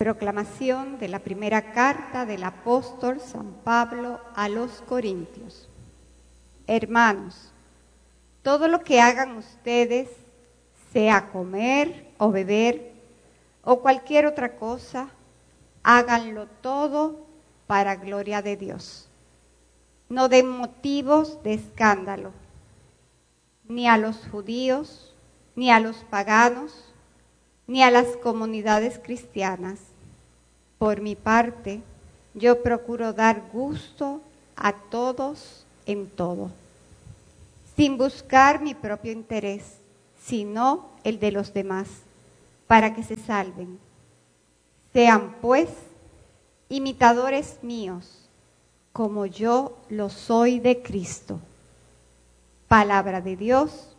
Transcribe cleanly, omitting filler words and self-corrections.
Proclamación de la primera carta del apóstol San Pablo a los Corintios. Hermanos, todo lo que hagan ustedes, sea comer o beber o cualquier otra cosa, háganlo todo para gloria de Dios. No den motivos de escándalo, ni a los judíos, ni a los paganos, ni a las comunidades cristianas. Por mi parte, yo procuro dar gusto a todos en todo, sin buscar mi propio interés, sino el de los demás, para que se salven. Sean, pues, imitadores míos, como yo lo soy de Cristo. Palabra de Dios.